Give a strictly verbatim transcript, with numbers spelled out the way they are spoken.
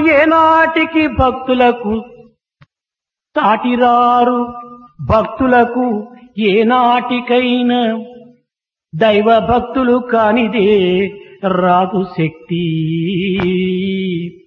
ఏనాటికి భక్తులకు సాటిరారు, భక్తులకు ఏనాటికైనా దైవ భక్తులు కానిదే రాదు శక్తి.